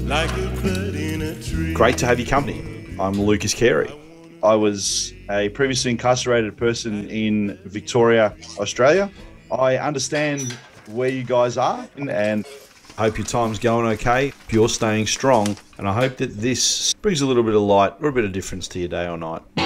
like a bud in a tree. Great to have your company. I'm Lucas Carey. I was a previously incarcerated person in Victoria, Australia. I understand where you guys are and hope your time's going okay. You're staying strong, and I hope that this brings a little bit of light or a bit of difference to your day or night.